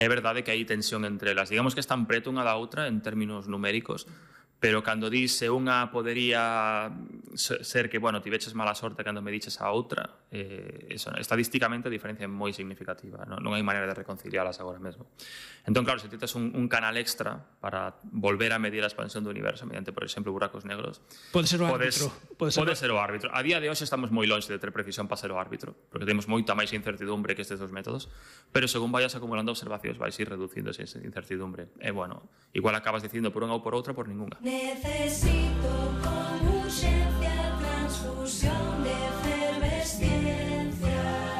É verdade que hai tensión entre elas. Digamos que están preto unha da outra en términos numéricos, pero cando dis se unha podería ser que, bueno, tiveches mala sorte cando me diches a outra, estadísticamente a diferencia é moi significativa, non hai maneira de reconcilialas agora mesmo. Entón, claro, se titas un canal extra para volver a medir a expansión do universo mediante, por exemplo, buracos negros, pode ser o árbitro. Pode ser o árbitro. A día de hoxe estamos moi longe de ter precisión para ser o árbitro, porque temos moita máis incertidumbre que estes dos métodos, pero según vayas acumulando observacións vais ir reducindo esa incertidumbre. E, bueno, igual acabas dicindo por unha ou por outra, por ninguna. Necesito con urxencia transfusión de efervesciencia.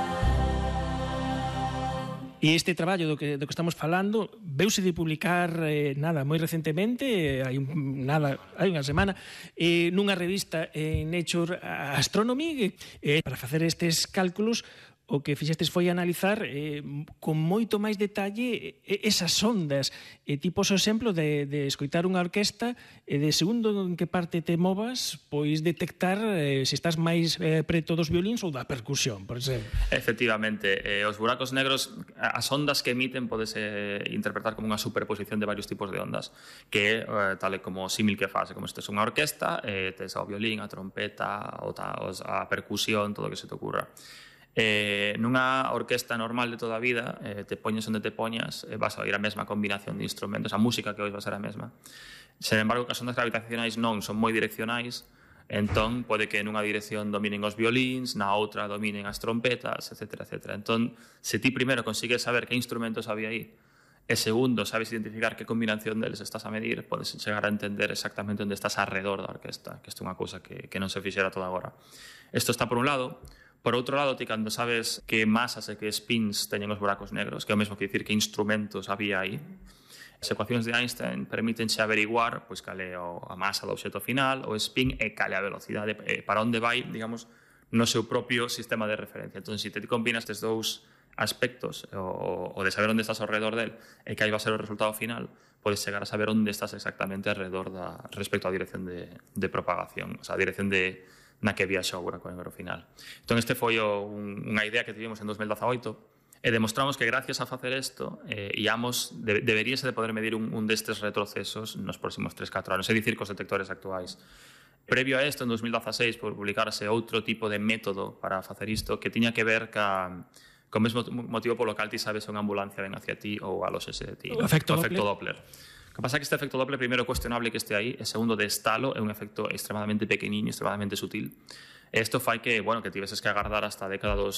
E este traballo do que estamos falando veuse de publicar moi recentemente, hai unha semana, nunha revista Nature Astronomy, para facer estes cálculos. O que fixestes foi analizar con moito máis detalle esas ondas, tipo o exemplo de escoitar unha orquesta e de segundo en que parte te movas, pois detectar se estás máis preto dos violíns ou da percusión, por exemplo. Efectivamente, os buracos negros, as ondas que emiten podese interpretar como unha superposición de varios tipos de ondas, que é tal como símil que fase, como se tes unha orquesta, tes ao violín, a trompeta, a percusión, todo o que se te ocurra. Nunha orquesta normal de toda a vida, te poñes onde te poñas, vas a oír a mesma combinación de instrumentos, a música que oís va a ser a mesma. Sen embargo, que as ondas gravitacionais non son moi direccionais, entón pode que nunha dirección dominen os violíns, na outra dominen as trompetas, etc. Entón, se ti primeiro consigues saber que instrumentos había aí, e segundo, sabes identificar que combinación deles estás a medir, podes chegar a entender exactamente onde estás alrededor da orquesta, que isto é unha cousa que non se fixera toda agora. Isto está por un lado. Por outro lado, ti cando sabes que masas e que spins teñen os buracos negros, que é o mesmo que dicir que instrumentos había aí, as ecuacións de Einstein permítense averiguar pois cal é a masa do obxecto final, o spin e cal é a velocidade, para onde vai, digamos, no seu propio sistema de referencia. Entón, se te combinas estes dous aspectos, o de saber onde estás ao redor del e que aí va a ser o resultado final, podes chegar a saber onde estás exactamente alrededor respecto á dirección de propagación, o sea, a dirección na que viaxa o buraco negro final. Entón, este foi unha idea que tivemos en 2018 e demostramos que gracias a facer isto deberíase de poder medir un destes retrocesos nos próximos 3-4 anos, é dicir, cos detectores actuais. Previo a isto, en 2016, publicarse outro tipo de método para facer isto que tiña que ver co mesmo motivo polo cal ti sabes unha ambulancia ven hacia ti ou alóxese de ti. O efecto Doppler. O que pasa é que este efecto Doppler, primeiro, é cuestionable que este aí, e segundo, de estalo, é un efecto extremadamente pequeniño, extremadamente sutil. E isto fai que tiveses que agardar hasta a década do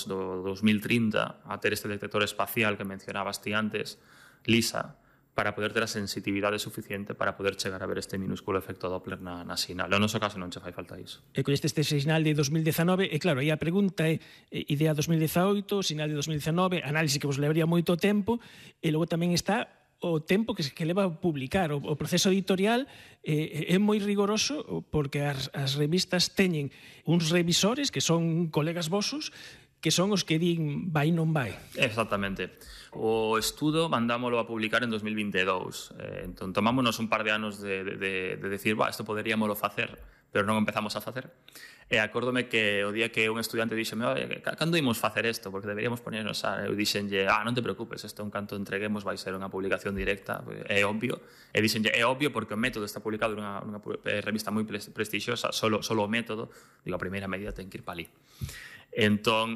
2030 a ter este detector espacial que mencionabas ti antes, LISA, para poder ter a sensitividade suficiente para poder chegar a ver este minúsculo efecto Doppler na sinal. No noso caso non che fai falta iso. E colleste este sinal de 2019, e claro, aí a pregunta é idea 2018, sinal de 2019, análise que vos levaría moito tempo, e logo tamén está o tempo que leva a publicar. O proceso editorial é moi rigoroso porque as revistas teñen uns revisores que son colegas vosos que son os que din vai non vai. Exactamente. O estudo mandámolo a publicar en 2022. Entón, tomámonos un par de anos de decir, isto poderíamolo facer, pero non empezamos a facer. E acórdome que o día que un estudiante dixeme, cando imos facer isto? Porque deberíamos ponernos eu dixenlle, non te preocupes, isto un canto entreguemos vai ser unha publicación directa, é obvio. E dixenlle, é obvio porque o método está publicado nunha revista moi prestixiosa, solo o método, digo, a primeira medida ten que ir para ali. Entón,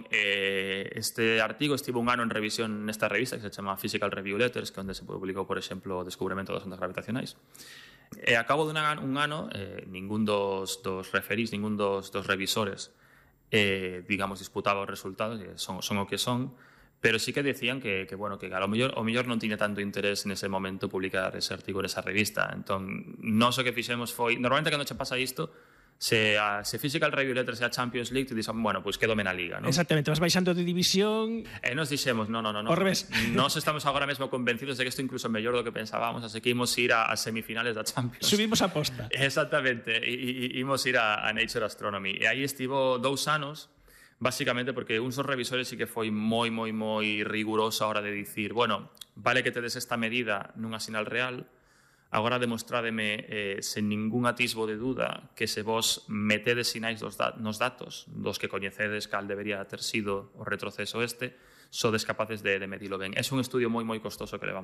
este artigo estivo un ano en revisión nesta revista que se chama Physical Review Letters, que onde se publicou, por exemplo, o descubrimento das ondas gravitacionais. E a cabo dun ano, ningún dos referís, ningún dos revisores, digamos, disputaba os resultados, son o que son, pero sí que decían que ao mellor non tiña tanto interés nese momento publicar ese artigo nesa revista. Entón, nós o que fixemos foi, normalmente cando che pasa isto, se Physical Review Letters e a Champions League, te dixen, pois quedome na liga, non? Exactamente, vas baixando de división. E nos dixemos, non. Ao revés. Nós estamos agora mesmo convencidos de que isto incluso é mellor do que pensábamos, así que imos ir a semifinales da Champions. Subimos a posta. Exactamente, imos ir a Nature Astronomy. E aí estivo 2 anos, básicamente porque uns dos revisores sí que foi moi riguroso a hora de dicir, vale que tedes esta medida nunha sinal real, agora demostrádeme sen ningún atisbo de duda que se vos metedes sinais nos datos dos que coñecedes cal debería ter sido o retroceso sodes capaces de medilo ben. É un estudio moi costoso que levamos